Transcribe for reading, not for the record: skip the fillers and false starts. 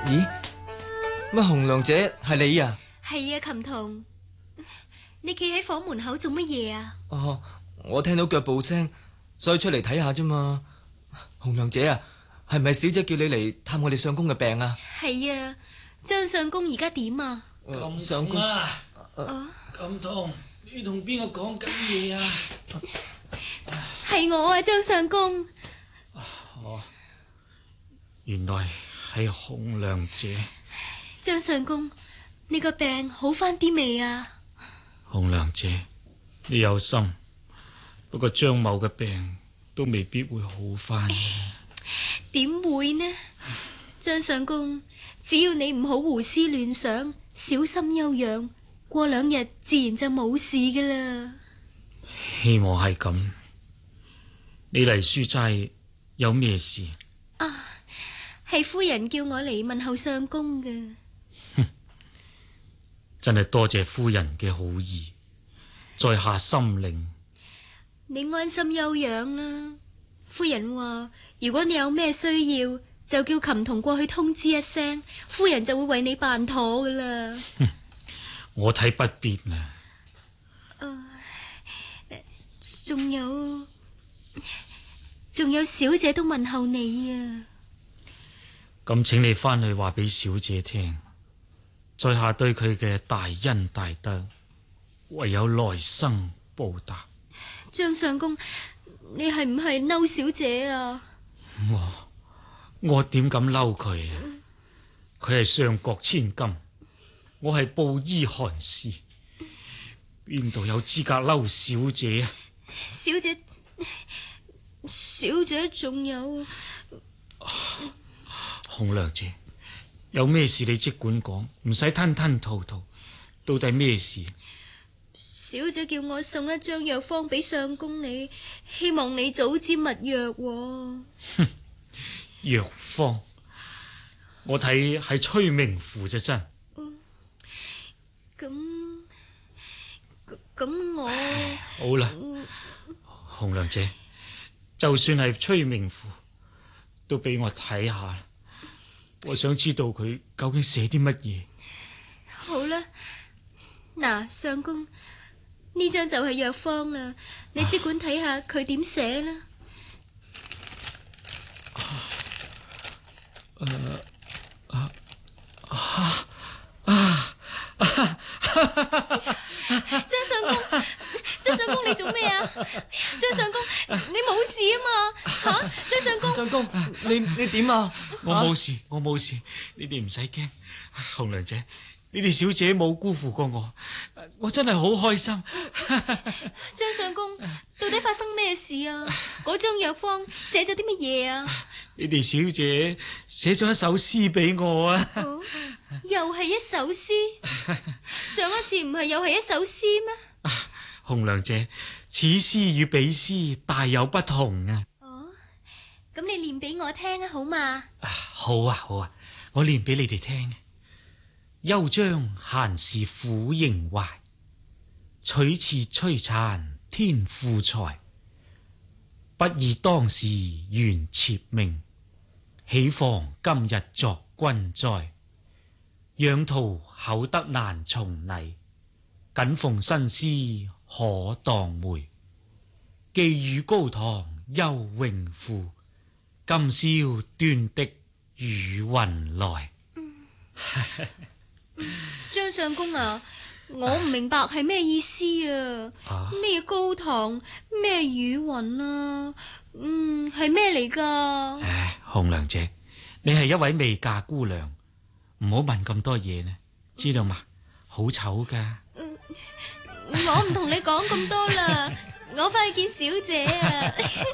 咦？乜紅娘姐係你啊？ 係啊，琴童，你企喺房門口做乜嘢啊？ 哦，我聽到腳步聲，所以出嚟睇下啫嘛。紅娘姐啊，係咪小姐叫你嚟探我哋相公嘅病啊？ 係啊，張相公而家點啊？ 相公啊，琴童，你同邊個講緊嘢啊？ 係我啊，張相公。 原來係紅娘姐。 張相公，你個病好翻啲未啊？ 紅娘姐，你有心，不過張某嘅病都未必會好翻。 點會呢？張相公，只要你唔好胡思亂想，小心休養，過2日自然就冇事噶啦。 希望係咁。你嚟書齋有咩事？ 啊，係夫人叫我嚟問候相公嘅。 真係多謝夫人嘅好意，在下心領。 你安心休養啦。夫人話，如果你有咩需要，就叫琴童過去通知一聲，夫人就會為你辦妥噶啦。 我睇不必啦。 仲有小姐都問候你啊。 咁請你翻去話俾小姐聽，在下對佢嘅大恩大德，唯有來生報答。 張相公，你係唔係嬲小姐啊？ 我點敢嬲佢啊？佢係上國千金，我係布衣寒士，邊度有資格嬲小姐啊？ 小姐仲有紅娘姐，有咩事你即管講，唔使吞吞吐吐。到底咩事？ 小姐叫我送一張藥方俾相公你，希望你早知蜜藥。 藥方？我睇係催命符啫，真。 咁我好啦，紅娘姐，就算係催命符，都俾我睇下。我想知道佢究竟寫啲乜嘢。 好啦，嗱，相公，呢張就係藥方啦，你即管睇下佢點寫啦。張相公，你做咩啊？張相公，你冇事啊嘛？張相公， 相公，你點啊？ 我冇事，你哋唔使驚。紅娘姐，你哋小姐冇辜負過我真係好開心。 張相公，到底發生咩事啊？嗰張藥方寫咗啲乜嘢啊？ 你哋小姐寫咗一首詩俾我啊！ 又係一首詩？上一次唔係又係一首詩咩？ 紅娘姐，此詩與彼詩大有不同啊！ 咁你念俾我聽啊，好嘛？ 好啊，我念俾你哋聽。休將閒事苦縈懷，取次摧殘天賦才。不以當時緣妾命，豈妨今日作君哉？仰圖口得難從禮，僅奉新詩可當媒。寄與高堂幽榮賦，今宵端的與雲來。 張相公啊，我唔明白係咩意思啊？咩高堂咩雨雲啊？係咩嚟噶？ 紅娘姐，你係一位未嫁姑娘，唔好問咁多嘢呢，知道嘛？好醜噶。 我唔同你講咁多啦，我翻去見小姐啊。